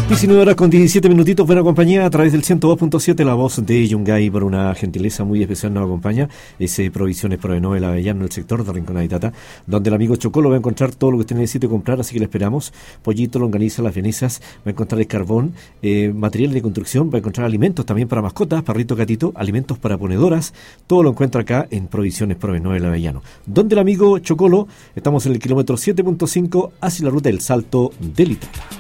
19 horas con 17 minutitos, buena compañía a través del 102.7, la voz de Yungay. Por una gentileza muy especial nos acompaña ese Provisiones Provenoe, el Avellano, el sector de Rincón Aitata, donde el amigo Chocolo va a encontrar todo lo que usted necesite comprar, así que le esperamos. Pollito, longaniza, las vienesas, va a encontrar el carbón, material de construcción, va a encontrar alimentos también para mascotas, perrito, gatito, alimentos para ponedoras, todo lo encuentra acá en Provisiones Provenoe, el Avellano. Donde el amigo Chocolo, estamos en el kilómetro 7.5 hacia la ruta del Salto del Itata.